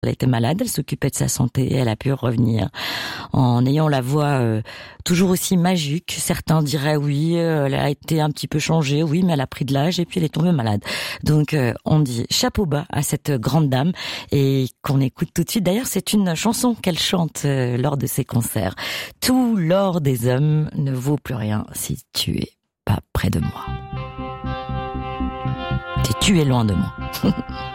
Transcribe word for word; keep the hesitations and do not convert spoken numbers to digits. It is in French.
Elle était malade, elle s'occupait de sa santé et elle a pu revenir en ayant la voix euh, toujours aussi magique. Certains diraient oui, euh, elle a été un petit peu changée, oui, mais elle a pris de l'âge et puis elle est tombée malade. Donc euh, on dit chapeau bas à cette grande dame et qu'on écoute tout de suite. D'ailleurs, c'est une chanson qu'elle chante euh, lors de ses concerts. Tout l'or des hommes ne vaut plus rien si tu es pas près de moi. Si tu es loin de moi.